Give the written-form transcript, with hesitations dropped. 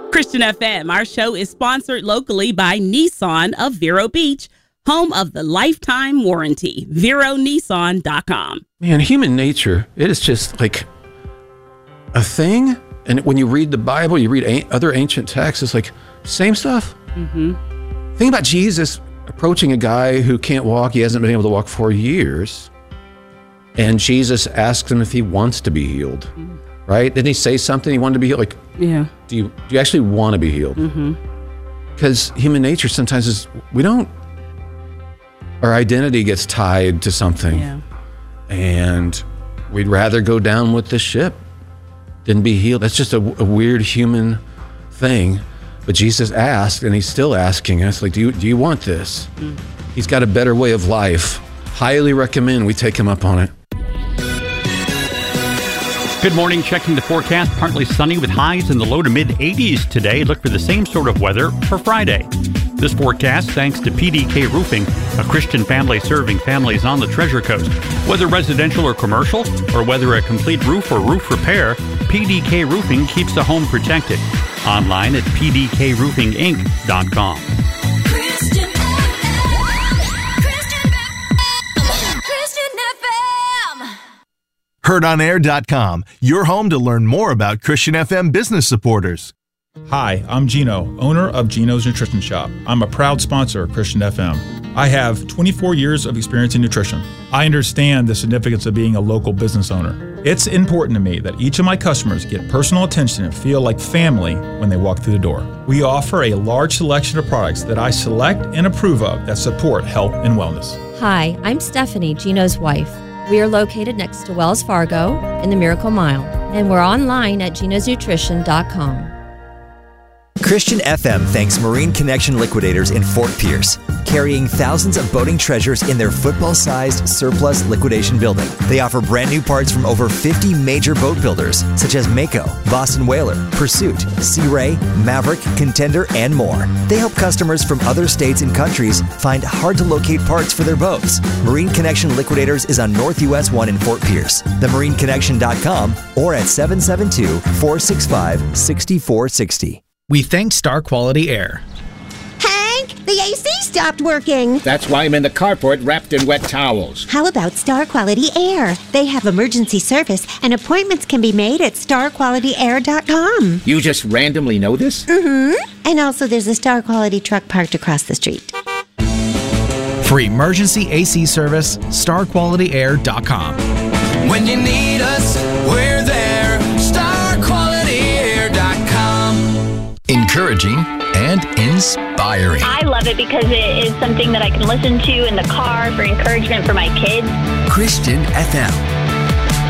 Christian FM, our show is sponsored locally by Nissan of Vero Beach, home of the lifetime warranty. VeroNissan.com. Man, human nature, it is just like a thing. And when you read the Bible, you read other ancient texts, it's like same stuff. Mm-hmm. Think about Jesus approaching a guy who can't walk. He hasn't been able to walk for years. And Jesus asks him if he wants to be healed. Mm-hmm. Right? Didn't he say something? He wanted to be healed? Like, yeah. Do you actually want to be healed? Because human nature sometimes is, our identity gets tied to something. Yeah. And we'd rather go down with the ship than be healed. That's just a weird human thing. But Jesus asked, and he's still asking us, like, do you want this? He's got a better way of life. Highly recommend we take him up on it. Good morning. Checking the forecast. Partly sunny with highs in the low to mid 80s today. Look for the same sort of weather for Friday. This forecast thanks to PDK Roofing, a Christian family serving families on the Treasure Coast. Whether residential or commercial, or whether a complete roof or roof repair, PDK Roofing keeps the home protected. Online at pdkroofinginc.com. HeardOnAir.com, your home to learn more about Christian FM business supporters. Hi, I'm Gino, owner of Gino's Nutrition Shop. I'm a proud sponsor of Christian FM. I have 24 years of experience in nutrition. I understand the significance of being a local business owner. It's important to me that each of my customers get personal attention and feel like family when they walk through the door. We offer a large selection of products that I select and approve of that support health and wellness. Hi, I'm Stephanie, Gino's wife. We are located next to Wells Fargo in the Miracle Mile, and we're online at genosnutrition.com. Christian FM thanks Marine Connection Liquidators in Fort Pierce, carrying thousands of boating treasures in their football-sized surplus liquidation building. They offer brand new parts from over 50 major boat builders, such as Mako, Boston Whaler, Pursuit, Sea Ray, Maverick, Contender, and more. They help customers from other states and countries find hard-to-locate parts for their boats. Marine Connection Liquidators is on North US 1 in Fort Pierce, themarineconnection.com, or at 772-465-6460. We thank Star Quality Air. Hank, the AC stopped working. That's why I'm in the carport wrapped in wet towels. How about Star Quality Air? They have emergency service, and appointments can be made at starqualityair.com. You just randomly know this? Mm-hmm. And also there's a Star Quality truck parked across the street. For emergency AC service, starqualityair.com. When you need us, we're there. Encouraging and inspiring. I love it because it is something that I can listen to in the car for encouragement for my kids. Christian FM.